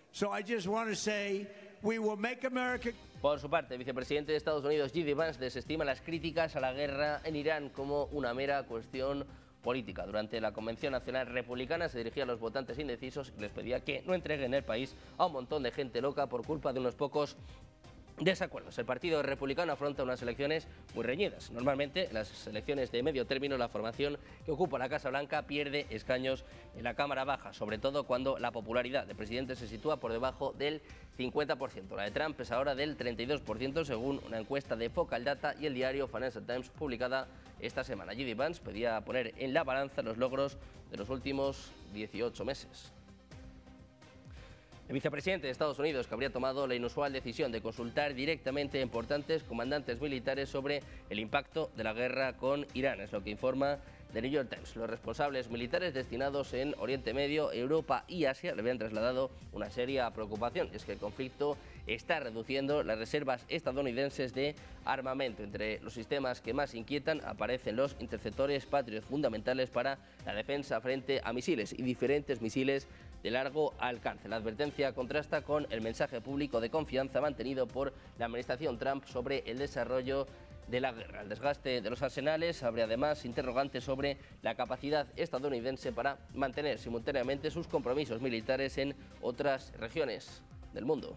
So I just want to say we will make America. Por su parte, el vicepresidente de Estados Unidos, J.D. Vance, desestima las críticas a la guerra en Irán como una mera cuestión política. Durante la Convención Nacional Republicana se dirigía a los votantes indecisos y les pedía que no entreguen el país a un montón de gente loca por culpa de unos pocos desacuerdos. El Partido Republicano afronta unas elecciones muy reñidas. Normalmente, en las elecciones de medio término, la formación que ocupa la Casa Blanca pierde escaños en la Cámara Baja, sobre todo cuando la popularidad del presidente se sitúa por debajo del 50%. La de Trump es ahora del 32%, según una encuesta de Focal Data y el diario Financial Times publicada esta semana. J.D. Vance pedía poner en la balanza los logros de los últimos 18 meses. El vicepresidente de Estados Unidos, que habría tomado la inusual decisión de consultar directamente a importantes comandantes militares sobre el impacto de la guerra con Irán, es lo que informa The New York Times. Los responsables militares destinados en Oriente Medio, Europa y Asia le habían trasladado una seria preocupación. Es que el conflicto está reduciendo las reservas estadounidenses de armamento. Entre los sistemas que más inquietan aparecen los interceptores Patriot, fundamentales para la defensa frente a misiles y diferentes misiles de largo alcance. La advertencia contrasta con el mensaje público de confianza mantenido por la administración Trump sobre el desarrollo de la guerra. El desgaste de los arsenales abre además interrogantes sobre la capacidad estadounidense para mantener simultáneamente sus compromisos militares en otras regiones del mundo.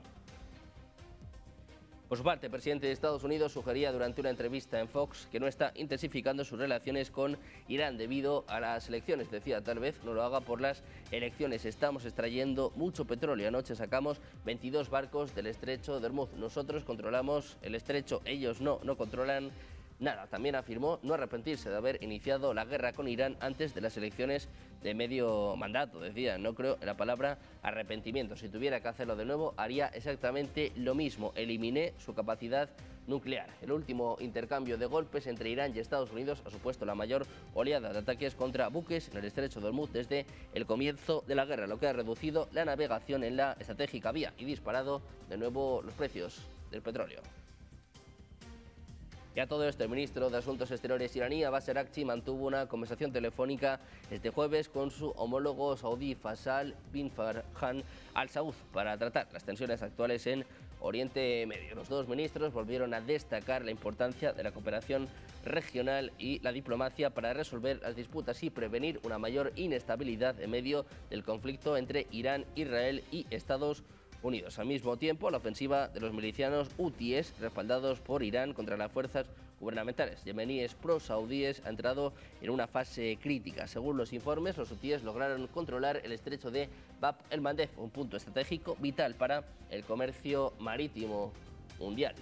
Por su parte, el presidente de Estados Unidos sugería durante una entrevista en Fox que no está intensificando sus relaciones con Irán debido a las elecciones. Decía, tal vez no lo haga por las elecciones. Estamos extrayendo mucho petróleo. Anoche sacamos 22 barcos del estrecho de Hormuz. Nosotros controlamos el estrecho, ellos no controlan nada. También afirmó no arrepentirse de haber iniciado la guerra con Irán antes de las elecciones de medio mandato. Decía, no creo en la palabra arrepentimiento. Si tuviera que hacerlo de nuevo, haría exactamente lo mismo. Eliminé su capacidad nuclear. El último intercambio de golpes entre Irán y Estados Unidos ha supuesto la mayor oleada de ataques contra buques en el estrecho de Hormuz desde el comienzo de la guerra, lo que ha reducido la navegación en la estratégica vía y disparado de nuevo los precios del petróleo. Y a todo esto, el ministro de Asuntos Exteriores iraní, Abbas Araghchi, mantuvo una conversación telefónica este jueves con su homólogo saudí Faisal bin Farhan Al Saud para tratar las tensiones actuales en Oriente Medio. Los dos ministros volvieron a destacar la importancia de la cooperación regional y la diplomacia para resolver las disputas y prevenir una mayor inestabilidad en medio del conflicto entre Irán, Israel y Estados Unidos. Al mismo tiempo, la ofensiva de los milicianos hutíes, respaldados por Irán contra las fuerzas gubernamentales yemeníes pro-saudíes, ha entrado en una fase crítica. Según los informes, los hutíes lograron controlar el estrecho de Bab el-Mandeb, un punto estratégico vital para el comercio marítimo mundial.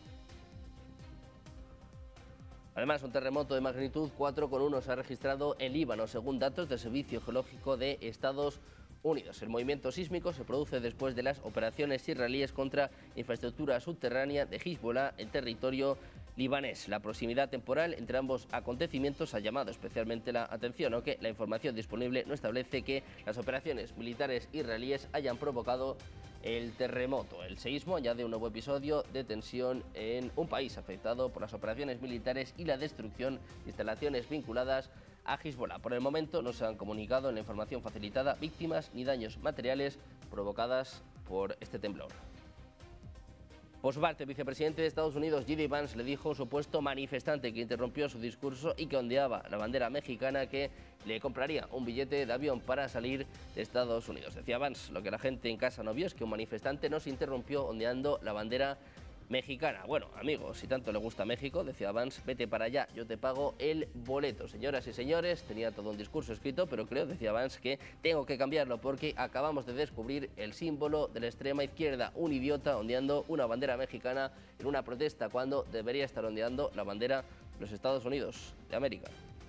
Además, un terremoto de magnitud 4,1 se ha registrado en Líbano, según datos del Servicio Geológico de Estados Unidos. El movimiento sísmico se produce después de las operaciones israelíes contra infraestructura subterránea de Hezbollah en territorio libanés. La proximidad temporal entre ambos acontecimientos ha llamado especialmente la atención, aunque la información disponible no establece que las operaciones militares israelíes hayan provocado el terremoto. El seísmo añade un nuevo episodio de tensión en un país afectado por las operaciones militares y la destrucción de instalaciones vinculadas a Hezbollah. Por el momento no se han comunicado en la información facilitada víctimas ni daños materiales provocadas por este temblor. Por su parte, el vicepresidente de Estados Unidos, J.D. Vance, le dijo a un supuesto manifestante que interrumpió su discurso y que ondeaba la bandera mexicana que le compraría un billete de avión para salir de Estados Unidos. Decía Vance, lo que la gente en casa no vio es que un manifestante no se interrumpió ondeando la bandera mexicana. Bueno, amigos, si tanto le gusta México, decía Vance, vete para allá, yo te pago el boleto. Señoras y señores, tenía todo un discurso escrito, pero creo, decía Vance, que tengo que cambiarlo porque acabamos de descubrir el símbolo de la extrema izquierda, un idiota ondeando una bandera mexicana en una protesta cuando debería estar ondeando la bandera de los Estados Unidos de América.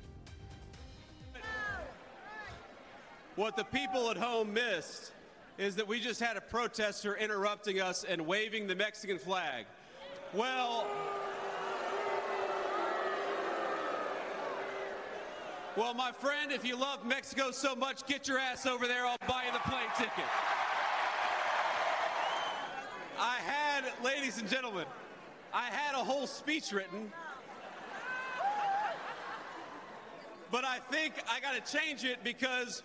What the people at home missed is that we just had a protester interrupting us and waving the Mexican flag. Well, my friend, if you love Mexico so much, get your ass over there, I'll buy you the plane ticket. Ladies and gentlemen, I had a whole speech written, but I think I gotta change it because